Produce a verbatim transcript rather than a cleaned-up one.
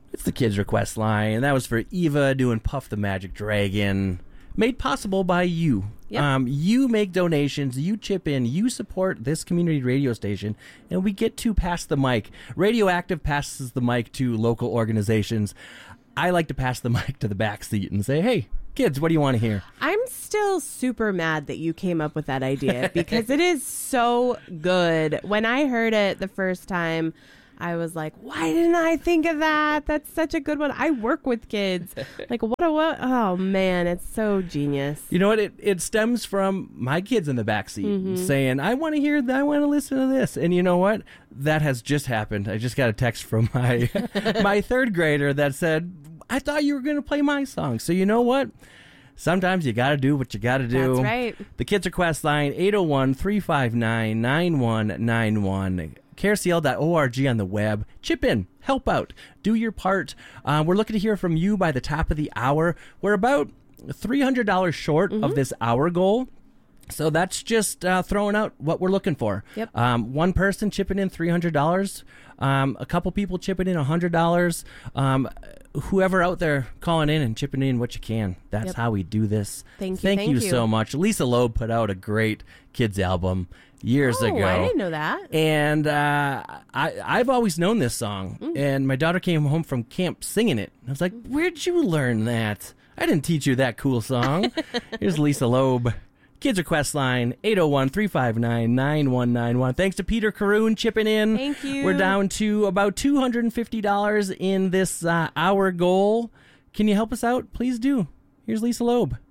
It's the Kids Request line, and that was for Eva doing Puff the Magic Dragon. Made possible by you. Yep. Um, you make donations, you chip in, you support this community radio station, and we get to pass the mic. Radioactive passes the mic to local organizations. I like to pass the mic to the back seat and say, hey, kids, what do you want to hear? I'm still super mad that you came up with that idea because it is so good. When I heard it the first time, I was like, why didn't I think of that? That's such a good one. I work with kids. Like, what a what? Oh, man, it's so genius. You know what? It, it stems from my kids in the backseat Mm-hmm. saying, I want to hear, I want to listen to this. And you know what? That has just happened. I just got a text from my my third grader that said, I thought you were going to play my song. So you know what? Sometimes you got to do what you got to do. That's right. The Kids Request line, eight oh one, three five nine, nine one nine one. K R C L dot org on the web. Chip in, help out, do your part. Uh, we're looking to hear from you by the top of the hour. We're about three hundred dollars short Mm-hmm. of this hour goal. So that's just uh, throwing out what we're looking for. Yep. Um, one person chipping in three hundred dollars. Um, a couple people chipping in one hundred dollars. Um, whoever out there calling in and chipping in what you can. That's Yep. how we do this. Thank you, Thank, thank you you. so much. Lisa Loeb put out a great kids album years Oh, ago. I didn't know that. And uh, I, I've always known this song. Mm. And my daughter came home from camp singing it. I was like, where'd you learn that? I didn't teach you that cool song. Here's Lisa Loeb. Kids Request line, eight oh one, three five nine, nine one nine one. Thanks to Peter Caroon chipping in. Thank you. We're down to about two hundred fifty dollars in this uh, hour goal. Can you help us out? Please do. Here's Lisa Loeb.